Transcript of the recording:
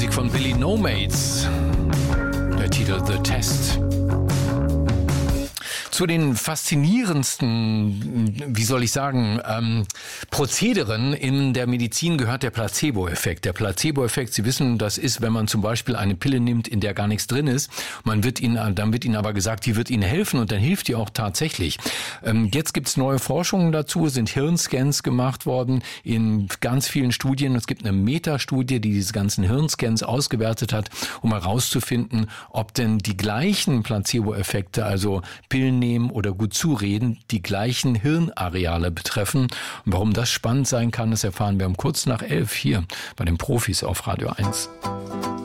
Musik von Billy Nomads. Der Titel The Test. Zu den faszinierendsten, wie soll ich sagen, Prozederen in der Medizin gehört der Placebo-Effekt. Der Placebo-Effekt, Sie wissen, das ist, wenn man zum Beispiel eine Pille nimmt, in der gar nichts drin ist. Dann wird Ihnen aber gesagt, die wird Ihnen helfen und dann hilft die auch tatsächlich. Jetzt gibt's neue Forschungen dazu, sind Hirnscans gemacht worden in ganz vielen Studien. Es gibt eine Metastudie, die diese ganzen Hirnscans ausgewertet hat, um herauszufinden, ob denn die gleichen Placebo-Effekte, also Pillen nehmen oder gut zureden, die gleichen Hirnareale betreffen. Und warum das spannend sein kann, das erfahren wir um kurz nach 11 hier bei den Profis auf Radio 1.